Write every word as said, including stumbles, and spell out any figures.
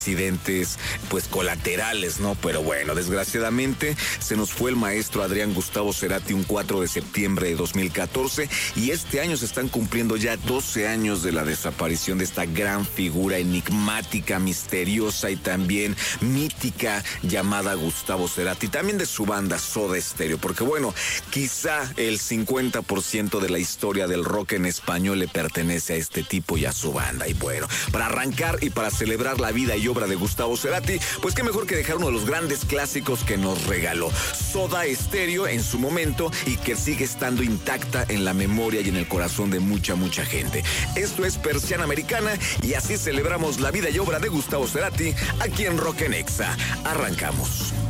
accidentes pues colaterales, ¿no? Pero bueno, desgraciadamente se nos fue el maestro Adrián Gustavo Cerati un cuatro de septiembre de dos mil catorce y este año se están cumpliendo ya doce años de la desaparición de esta gran figura enigmática, misteriosa y también mítica llamada Gustavo Cerati, también de su banda Soda Stereo, porque bueno, quizá el cincuenta por ciento de la historia del rock en español le pertenece a este tipo y a su banda. Y bueno, para arrancar y para celebrar la vida y obra de Gustavo Cerati, pues qué mejor que dejar uno de los grandes clásicos que nos regaló, Soda Stereo en su momento y que sigue estando intacta en la memoria y en el corazón de mucha, mucha gente. Esto es Persiana Americana y así celebramos la vida y obra de Gustavo Cerati aquí en Rock en Exa. Arrancamos.